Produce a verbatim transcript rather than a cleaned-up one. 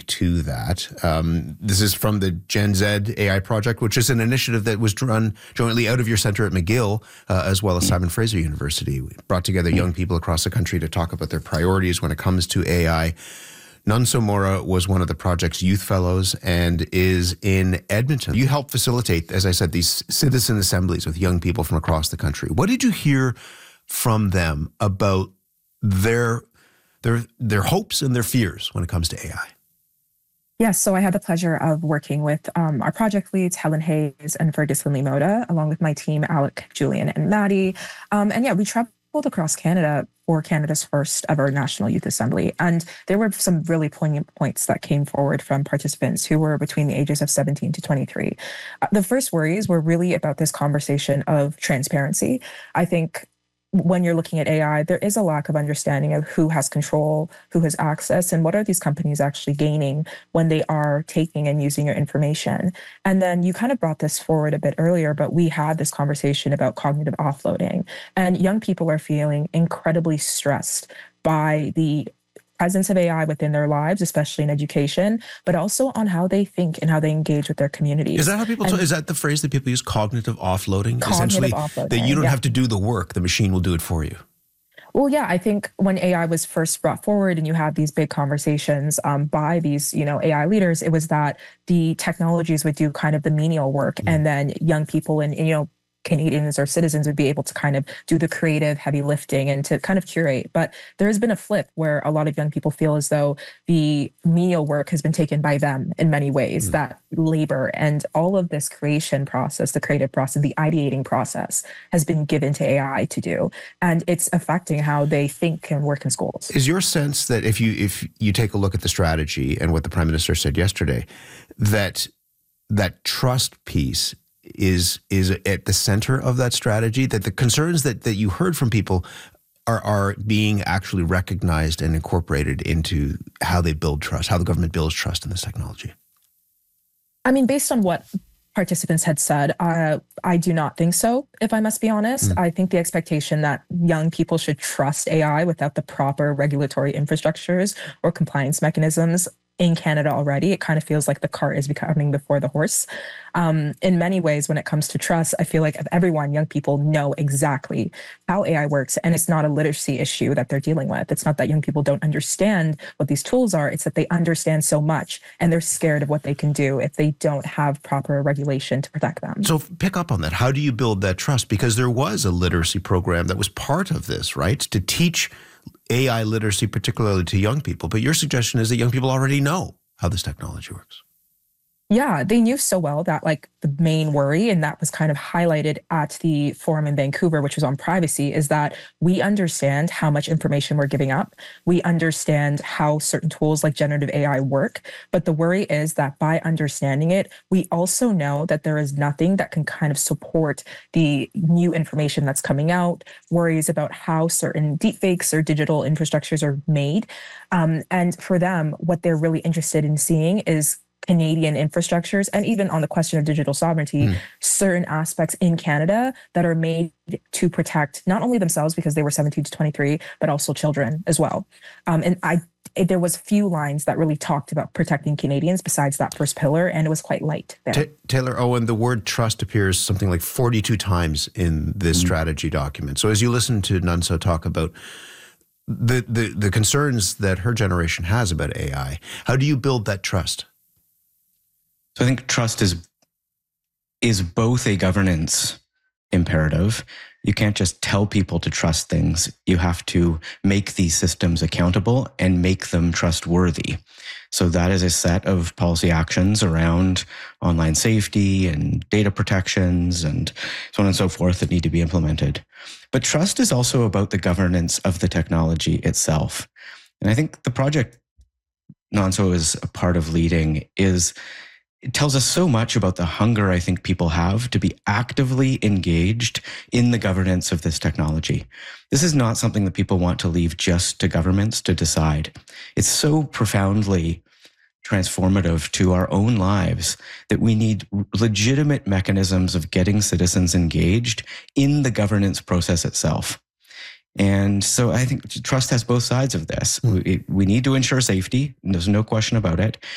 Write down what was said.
to that. Um, this is from the Gen Z A I Project, which is an initiative that was run jointly out of your center at McGill, uh, as well as Simon Fraser University. We brought together young people across the country to talk about their priorities when it comes to A I. Nonso Mora was one of the project's youth fellows and is in Edmonton. You help facilitate, as I said, these citizen assemblies with young people from across the country. What did you hear from them about their their their hopes and their fears when it comes to A I? Yes, so I had the pleasure of working with um, our project leads, Helen Hayes and Ferguson Lee-Moda, along with my team, Alec, Julian, and Maddie. Um, and yeah, we traveled across Canada for Canada's first ever National Youth Assembly. And there were some really poignant points that came forward from participants who were between the ages of seventeen to twenty-three. Uh, the first worries were really about this conversation of transparency. I think when you're looking at A I, there is a lack of understanding of who has control, who has access, and what are these companies actually gaining when they are taking and using your information. And then you kind of brought this forward a bit earlier, but we had this conversation about cognitive offloading. And young people are feeling incredibly stressed by the presence of A I within their lives, especially in education, but also on how they think and how they engage with their communities. Is that how people? Talk, is that the phrase that people use? Cognitive offloading. Cognitive Essentially, offloading, that you don't yeah. have to do the work; the machine will do it for you. Well, yeah, I think when A I was first brought forward and you have these big conversations um, by these, you know, A I leaders, it was that the technologies would do kind of the menial work, mm-hmm. and then young people and, you know, Canadians or citizens would be able to kind of do the creative heavy lifting and to kind of curate. But there has been a flip where a lot of young people feel as though the menial work has been taken by them in many ways, mm. that labor and all of this creation process, the creative process, the ideating process has been given to A I to do. And it's affecting how they think and work in schools. Is your sense that if you if you take a look at the strategy and what the Prime Minister said yesterday, that that trust piece is is at the center of that strategy, that the concerns that, that you heard from people are, are being actually recognized and incorporated into how they build trust, how the government builds trust in this technology? I mean, based on what participants had said, uh, I do not think so, if I must be honest. Mm. I think the expectation that young people should trust A I without the proper regulatory infrastructures or compliance mechanisms in Canada already, it kind of feels like the cart is becoming before the horse. Um, in many ways, when it comes to trust, I feel like of everyone, young people know exactly how A I works, and it's not a literacy issue that they're dealing with. It's not that young people don't understand what these tools are. It's that they understand so much, and they're scared of what they can do if they don't have proper regulation to protect them. So pick up on that. How do you build that trust? Because there was a literacy program that was part of this, right? To teach A I literacy, particularly to young people. But your suggestion is that young people already know how this technology works. Yeah, they knew so well that like the main worry, and that was kind of highlighted at the forum in Vancouver, which was on privacy, is that we understand how much information we're giving up. We understand how certain tools like generative A I work. But the worry is that by understanding it, we also know that there is nothing that can kind of support the new information that's coming out, worries about how certain deepfakes or digital infrastructures are made. Um, and for them, what they're really interested in seeing is Canadian infrastructures, and even on the question of digital sovereignty, mm. certain aspects in Canada that are made to protect not only themselves because they were seventeen to twenty-three, but also children as well. Um, and I, there was few lines that really talked about protecting Canadians besides that first pillar, and it was quite light there. Ta- Taylor Owen, the word trust appears something like forty-two times in this mm. strategy document. So as you listen to Nonso talk about the, the, the concerns that her generation has about A I, how do you build that trust? So I think trust is is both a governance imperative. You can't just tell people to trust things. You have to make these systems accountable and make them trustworthy. So that is a set of policy actions around online safety and data protections and so on and so forth that need to be implemented. But trust is also about the governance of the technology itself. And I think the project Nonso is a part of leading is it tells us so much about the hunger I think people have to be actively engaged in the governance of this technology. This is not something that people want to leave just to governments to decide. It's so profoundly transformative to our own lives that we need legitimate mechanisms of getting citizens engaged in the governance process itself. And so I think trust has both sides of this. We, we need to ensure safety. There's no question about it.